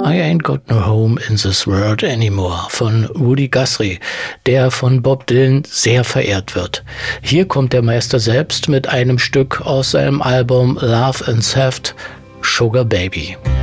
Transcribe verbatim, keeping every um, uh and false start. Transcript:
I Ain't Got No Home in This World Anymore von Woody Guthrie, der von Bob Dylan sehr verehrt wird. Hier kommt der Meister selbst mit einem Stück aus seinem Album Love and Theft, Sugar Baby.